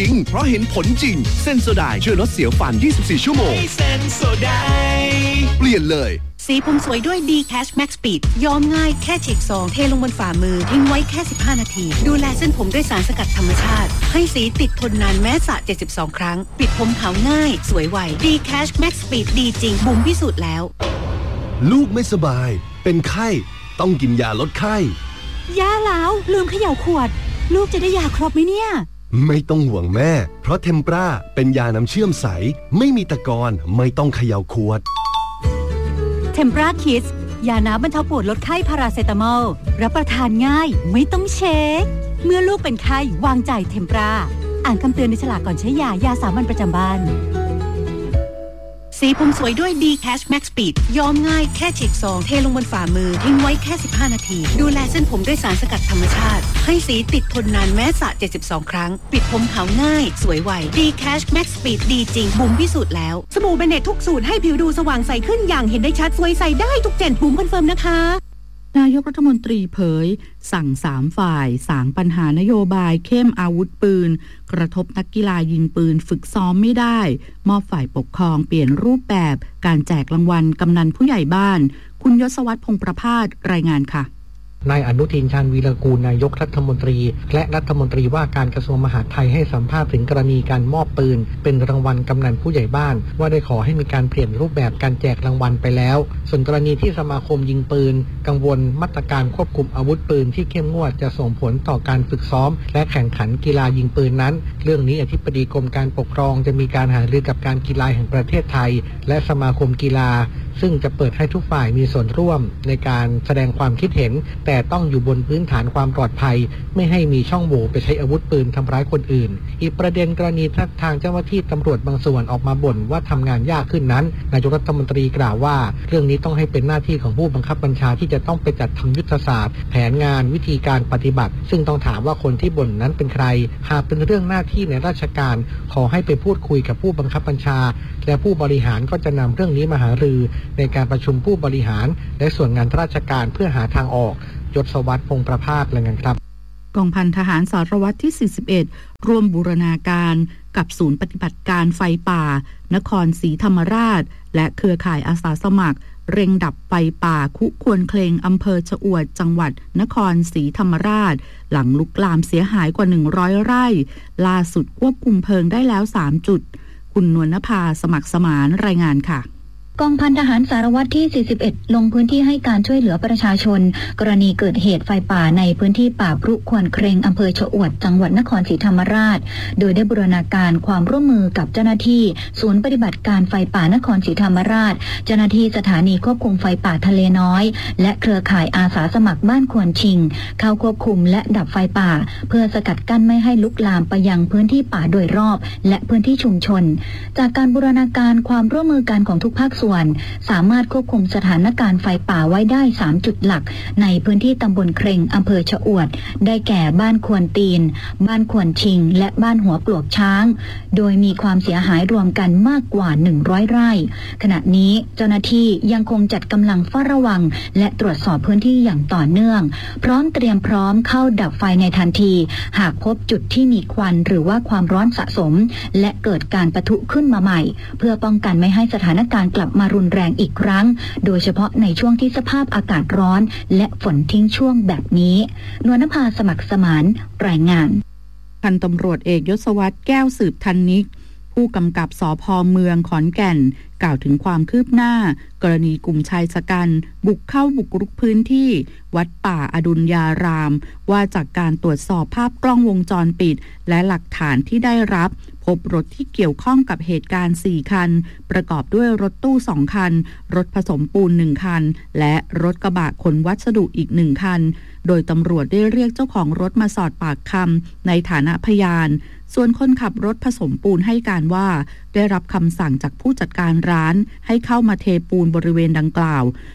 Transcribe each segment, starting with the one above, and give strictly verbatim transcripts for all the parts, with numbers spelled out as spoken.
ริงๆเพราะเห็นผลจริงเซนโซไดช่วยลดเสียวฟันยี่สิบสี่ชั่วโมงเซนโซไดเปลี่ยนเลยสีผมสวยด้วย D Cash Max Speed ย้อมง่ายแค่ฉีกซองเทลงบนฝ่ามือทิ้งไว้แค่สิบห้านาทีดูแลเส้นผมด้วยสารสกัดธรรมชาติให้สีติดทนนานแม้สระเจ็ดสิบสองครั้งปิดผมขาวง่ายสวยไว D Cash Max Speed ดีจริงบุ๋มพิสูจน์แล้วลูกไม่สบายเป็นไข้ต้องกินยาลดไข้ยาแล้วลืมเขย่าขวดลูกจะได้ยาครบไหมเนี่ยไม่ต้องห่วงแม่เพราะเทมปราเป็นยาน้ำเชื่อมใสไม่มีตะกอนไม่ต้องเขย่าขวดเทมปราคิดยาน้ำบรรเทาปวดลดไข้พาราเซตามอลรับประทานง่ายไม่ต้องเช็คเมื่อลูกเป็นไข้วางใจเทมปราอ่านคำเตือนในฉลากก่อนใช้ยายาสามัญประจำบ้านสีผมสวยด้วย D Cash Max Speed ย้อมง่ายแค่ฉีกซองเทลงบนฝ่ามือทิ้งไว้แค่สิบห้านาทีดูแลเส้นผมด้วยสารสกัดธรรมชาติให้สีติดทนนานแม้สระเจ็ดสิบสองครั้งปิดผมขาวง่ายสวยไว D Cash Max Speed ดีจริงบุ๋มพิสูจน์แล้วสบู่เบเนตทุกสูตรให้ผิวดูสว่างใสขึ้นอย่างเห็นได้ชัดสวยใสได้ทุกเจนบุ๋มคอนเฟิร์มนะคะนายกรัฐมนตรีเผยสั่งสามฝ่ายสางปัญหานโยบายเข้มอาวุธปืนกระทบนักกีฬายิงปืนฝึกซ้อมไม่ได้มอบฝ่ายปกครองเปลี่ยนรูปแบบการแจกรางวัลกำนันผู้ใหญ่บ้านคุณยศวัฒน์พงษ์ประภาสรายงานค่ะนายอนุทินชาญวีรกูลนายกรัฐมนตรีและรัฐมนตรีว่าการกระทรวงมหาดไทยให้สัมภาษณ์ถึงกรณีการมอบปืนเป็นรางวัลกำนันผู้ใหญ่บ้านว่าได้ขอให้มีการเปลี่ยนรูปแบบการแจกรางวัลไปแล้วส่วนกรณีที่สมาคมยิงปืนกังวลมาตรการควบคุมอาวุธปืนที่เข้มงวดจะส่งผลต่อการฝึกซ้อมและแข่งขันกีฬายิงปืนนั้นเรื่องนี้อธิบดีกรมการปกครองจะมีการหารือกับการกีฬาแห่งประเทศไทยและสมาคมกีฬาซึ่งจะเปิดให้ทุกฝ่ายมีส่วนร่วมในการแสดงความคิดเห็นแต่ต้องอยู่บนพื้นฐานความปลอดภัยไม่ให้มีช่องโหว่ไปใช้อาวุธปืนทำร้ายคนอื่นอีกประเด็นกรณีทางเจ้าหน้าที่ตำรวจบางส่วนออกมาบ่นว่าทำงานยากขึ้นนั้นนายกรัฐมนตรีกล่าวว่าเรื่องนี้ต้องให้เป็นหน้าที่ของผู้บังคับบัญชาที่จะต้องไปจัดทำยุทธศาสตร์แผนงานวิธีการปฏิบัติซึ่งต้องถามว่าคนที่บ่นนั้นเป็นใครหากเป็นเรื่องหน้าที่ในราชการขอให้ไปพูดคุยกับผู้บังคับบัญชาและผู้บริหารก็จะนำเรื่องนี้มาหารือในการประชุมผู้บริหารและส่วนงานราชการเพื่อหาทางออกยศวัฒน์พงษ์ประภาสรายงานครับกองพันทหารสารวัตรที่สี่สิบเอ็ดร่วมบูรณาการกับศูนย์ปฏิบัติการไฟป่านครศรีธรรมราชและเครือข่ายอาสาสมัครเร่งดับไฟป่าคุควนเคลงอำเภอชะอวดจังหวัดนครศรีธรรมราชหลังลุกลามเสียหายกว่าหนึ่งร้อยไร่ล่าสุดควบคุมเพลิงได้แล้วสามจุดคุณนวลนภาสมัครสมานรายงานค่ะกองพันทหารสารวัตรที่สี่สิบเอ็ดลงพื้นที่ให้การช่วยเหลือประชาชนกรณีเกิดเหตุไฟป่าในพื้นที่ป่าพรุควรเครงอำเภอชะอวดจังหวัดนครศรีธรรมราชโดยได้บูรณาการความร่วมมือกับเจ้าหน้าที่ศูนย์ปฏิบัติการไฟป่านครศรีธรรมราชเจ้าหน้าที่สถานีควบคุมไฟป่าทะเลน้อยและเครือข่ายอาสาสมัครบ้านควรชิงเข้าควบคุมและดับไฟป่าเพื่อสกัดกั้นไม่ให้ลุกลามไปยังพื้นที่ป่าโดยรอบและพื้นที่ชุมชนจากการบูรณาการความร่วมมือกันของทุกภาคส่วนสามารถควบคุมสถานการณ์ไฟป่าไว้ได้สามจุดหลักในพื้นที่ตำบลเครงอำเภอชะอวดได้แก่บ้านควรตีนบ้านควรชิงและบ้านหัวปลวกช้างโดยมีความเสียหายรวมกันมากกว่าหนึ่งร้อยไร่ขณะนี้เจ้าหน้าที่ยังคงจัดกำลังเฝ้าระวังและตรวจสอบพื้นที่อย่างต่อเนื่องพร้อมเตรียมพร้อมเข้าดับไฟในทันทีหากพบจุดที่มีควันหรือว่าความร้อนสะสมและเกิดการปะทุขึ้นมาใหม่เพื่อป้องกันไม่ให้สถานการณ์กลับมารุนแรงอีกครั้งโดยเฉพาะในช่วงที่สภาพอากาศร้อนและฝนทิ้งช่วงแบบนี้นวลนภาสมัครสมานรายงานพันตำรวจเอกยศวัฒน์แก้วสืบทันนิกผู้กำกับสภ.เมืองขอนแก่นกล่าวถึงความคืบหน้ากรณีกลุ่มชายชะกันบุกเข้าบุกรุกพื้นที่วัดป่าอดุลยารามว่าจากการตรวจสอบภาพกล้องวงจรปิดและหลักฐานที่ได้รับพบรถที่เกี่ยวข้องกับเหตุการณ์สี่คันประกอบด้วยรถตู้สองคันรถผสมปูนหนึ่งคันและรถกระบะขนวัสดุอีกหนึ่งคันโดยตำรวจได้เรียกเจ้าของรถมาสอบปากคำในฐานะพยานส่วนคนขับรถผสมปูนให้การว่าได้รับคำสั่งจากผู้จัดการร้านให้เข้ามาเทปูนบริเวณดังกล่าว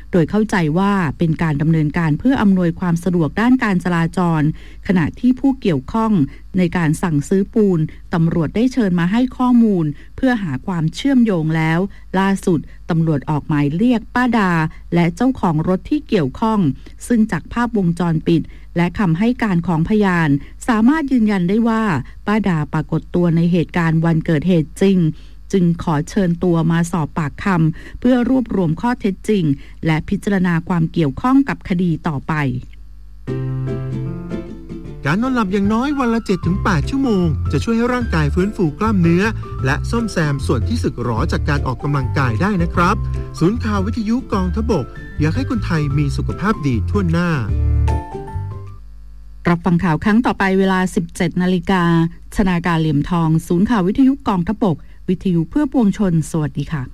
โดยเข้าใจว่าเป็นการดำเนินการเพื่ออำนวยความสะดวกด้านการจราจรขณะที่ผู้เกี่ยวข้องในการสั่งซื้อปูนตำรวจได้เชิญมาให้ข้อมูลเพื่อหาความเชื่อมโยงแล้วล่าสุดตำรวจออกหมายเรียกป้าดาและเจ้าของรถที่เกี่ยวข้องซึ่งจากภาพวงจรปิดและคำให้การของพยานสามารถยืนยันได้ว่าป้าดาปรากฏตัวในเหตุการณ์วันเกิดเหตุจริงจึงขอเชิญตัวมาสอบปากคำเพื่อรวบรวมข้อเท็จจริงและพิจารณาความเกี่ยวข้องกับคดีต่อไปการนอนหลับอย่างน้อยวันละ เจ็ดถึงแปด ชั่วโมงจะช่วยให้ร่างกายฟื้นฟูกล้ามเนื้อและซ่อมแซมส่วนที่สึกหรอจากการออกกำลังกายได้นะครับศูนย์ข่าววิทยุกองทพบกอยากให้คนไทยมีสุขภาพดีทั่วหน้ารับฟังข่าวครั้งต่อไปเวลา สิบเจ็ดนาฬิกา ชนาการเหลี่ยมทองศูนย์ข่าววิทยุกองทพบกวิทยุเพื่อปวงชนสวัสดีค่ะ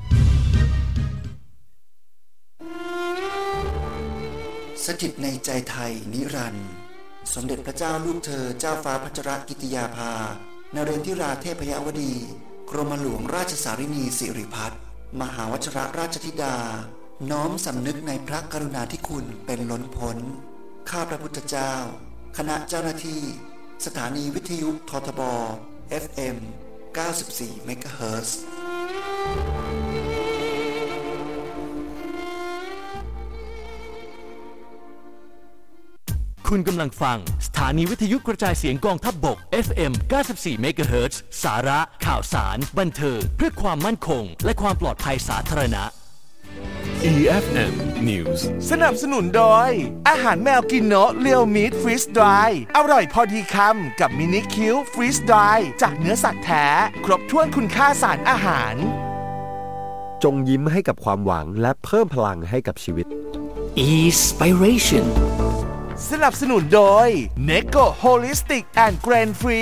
สถิตในใจไทยนิรันดร์สมเด็จพระเจ้าลูกเธอเจ้าฟ้าพัชรกิติยาภานเรนทิราเทพยวดีกรมหลวงราชสารินีสิริพัฒน์มหาวชิรราชธิดาน้อมสำนึกในพระกรุณาธิคุณเป็นล้นพ้นข้าพระพุทธเจ้าคณะเจ้าหน้าที่สถานีวิทยุททบ เอฟ เอ็ม เก้าสิบสี่ เมกะเฮิรตซ์คุณกำลังฟังสถานีวิทยุกระจายเสียงกองทัพบก เอฟ เอ็ม เก้าสิบสี่ เมกะเฮิรตซ์ สาระข่าวสารบันเทิงเพื่อความมั่นคงและความปลอดภัยสาธารณะอี เอฟ เอ็ม News สนับสนุนโดยอาหารแมวกินโนะเรียวมิตฟรีสดรายอร่อยพอดีคำกับมินิคิวฟรีสดรายจากเนื้อสัตว์แท้ครบถ้วนคุณค่าสารอาหารจงยิ้มให้กับความหวังและเพิ่มพลังให้กับชีวิต Inspiration สนับสนุนโดย Neko Holistic and Grain Free